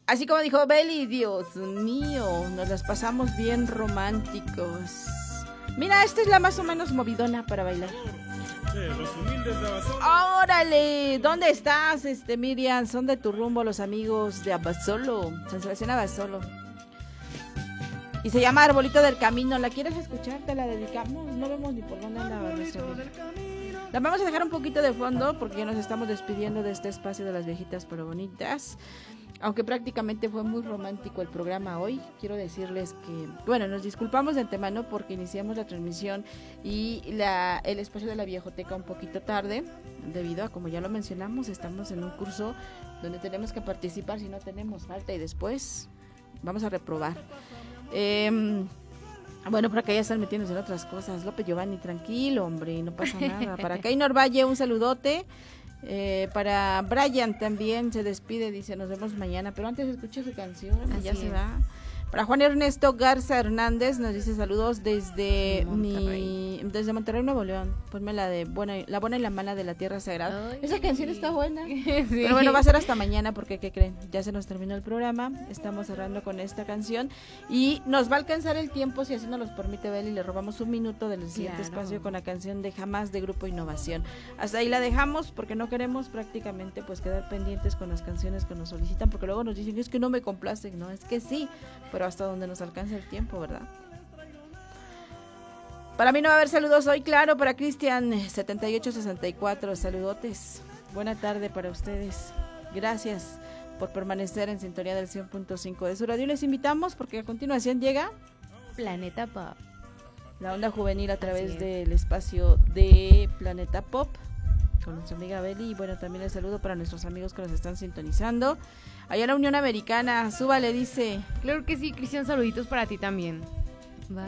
Así como dijo Beli, Dios mío, nos las pasamos bien románticos. Mira, esta es la más o menos movidona para bailar. Los humildes de Abasolo. ¡Órale! ¿Dónde estás, Miriam? Son de tu rumbo los amigos de Abasolo, San Sebastián Abasolo. Y se llama Arbolito del Camino. ¿La quieres escuchar? Te la dedicamos. No vemos ni por dónde anda. La vamos a dejar un poquito de fondo porque ya nos estamos despidiendo de este espacio de las viejitas pero bonitas. Aunque prácticamente fue muy romántico el programa hoy, quiero decirles que, bueno, nos disculpamos de antemano porque iniciamos la transmisión y el espacio de la viejoteca un poquito tarde, debido a, como ya lo mencionamos, estamos en un curso donde tenemos que participar, si no tenemos falta y después vamos a reprobar. Bueno, por acá ya están metiéndose en otras cosas. López Giovanni, tranquilo, hombre, no pasa nada. Para Keynor Valle, un saludote. Para Brian también se despide, dice nos vemos mañana, pero antes escuché su canción. Así ya es. Se va. Para Juan Ernesto Garza Hernández nos dice saludos desde Monterrey, Nuevo León. Ponme la de La buena y la mala de la tierra sagrada. Ay, esa canción está buena. Sí. Pero bueno, va a ser hasta mañana porque ¿qué creen? Ya se nos terminó el programa. Estamos cerrando con esta canción y nos va a alcanzar el tiempo si así nos los permite Beli. Le robamos un minuto del siguiente espacio con la canción de Jamás de Grupo Innovación. Hasta ahí la dejamos porque no queremos prácticamente pues quedar pendientes con las canciones que nos solicitan porque luego nos dicen es que no me complacen, no, es que sí, pero hasta donde nos alcance el tiempo, ¿verdad? Para mí no va a haber saludos hoy, claro, para Cristian 7864, saludotes. Buena tarde para ustedes. Gracias por permanecer en sintonía del 100.5 de su radio. Les invitamos porque a continuación llega Planeta Pop. La onda juvenil a través del espacio de Planeta Pop con nuestra amiga Beli. Y bueno, también el saludo para nuestros amigos que nos están sintonizando allá en la Unión Americana. Súbale, dice. Claro que sí, Cristian, saluditos para ti también.